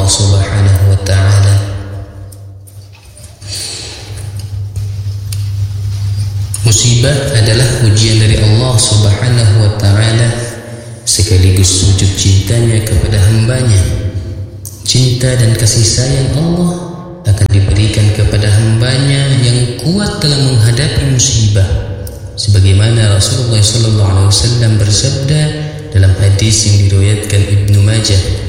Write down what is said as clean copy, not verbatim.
Subhanahu wa ta'ala. Musibah adalah ujian dari Allah Subhanahu wa ta'ala, sekaligus wujud cintanya kepada hambanya. Cinta dan kasih sayang Allah akan diberikan kepada hambanya yang kuat dalam menghadapi musibah, sebagaimana Rasulullah SAW bersabda dalam hadis yang diriwayatkan Ibnu Majah,